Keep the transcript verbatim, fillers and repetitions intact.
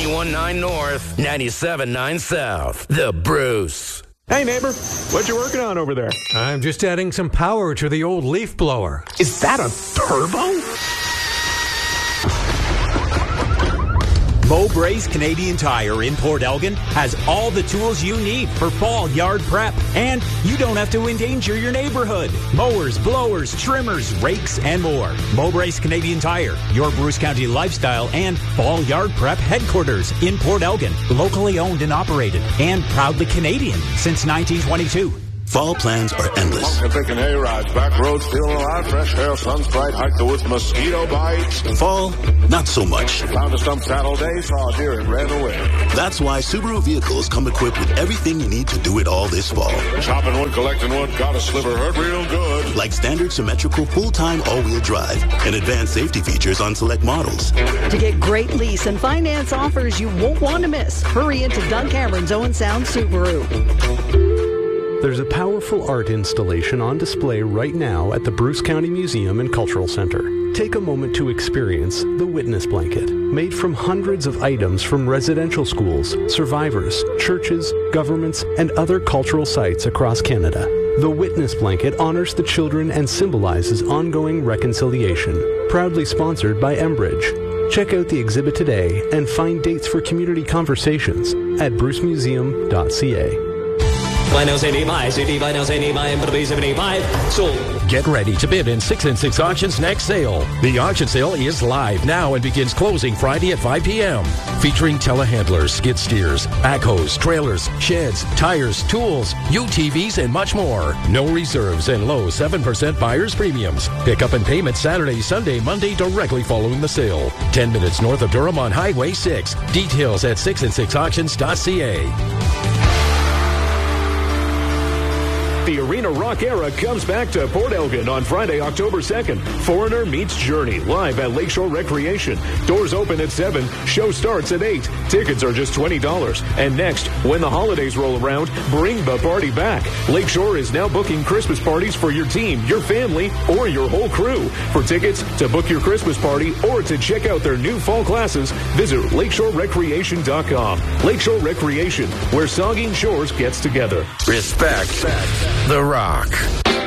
ninety-one point nine North, ninety-seven point nine South. The Bruce. Hey, neighbor, what you working on over there? I'm just adding some power to the old leaf blower. Is that a turbo? Mowbray's Canadian Tire in Port Elgin has all the tools you need for fall yard prep, and you don't have to endanger your neighborhood. Mowers, blowers, trimmers, rakes, and more. Mowbray's Canadian Tire, your Bruce County lifestyle and fall yard prep headquarters in Port Elgin. Locally owned and operated, and proudly Canadian since nineteen twenty-two. Fall plans are endless. Picking A-rides, back roads, feeling alive, fresh air, sun's bright, hike the woods, mosquito bites. Fall, not so much. Found a stump Saturday, saw a deer and ran away. That's why Subaru vehicles come equipped with everything you need to do it all this fall. Chopping wood, collecting wood, got a sliver, hurt real good. Like standard symmetrical full-time all-wheel drive and advanced safety features on select models. To get great lease and finance offers you won't want to miss, hurry into Doug Cameron's Owen Sound Subaru. There's a powerful art installation on display right now at the Bruce County Museum and Cultural Center. Take a moment to experience the Witness Blanket, made from hundreds of items from residential schools, survivors, churches, governments, and other cultural sites across Canada. The Witness Blanket honors the children and symbolizes ongoing reconciliation. Proudly sponsored by Enbridge. Check out the exhibit today and find dates for community conversations at bruce museum dot c a. Get ready to bid in six and six Auctions next sale. The auction sale is live now and begins closing Friday at five p.m. Featuring telehandlers, skid steers, backhoes, trailers, sheds, tires, tools, U T Vs, and much more. No reserves and low seven percent buyer's premiums. Pick up and payment Saturday, Sunday, Monday directly following the sale. ten minutes north of Durham on Highway six. Details at six and six auctions dot c a. The Arena Rock era comes back to Port Elgin on Friday, October second. Foreigner meets Journey, live at Lakeshore Recreation. Doors open at seven, show starts at eight. Tickets are just twenty dollars. And next, when the holidays roll around, bring the party back. Lakeshore is now booking Christmas parties for your team, your family, or your whole crew. For tickets, to book your Christmas party, or to check out their new fall classes, visit lakeshore recreation dot com. Lakeshore Recreation, where Saugeen Shores gets together. Respect The Rock.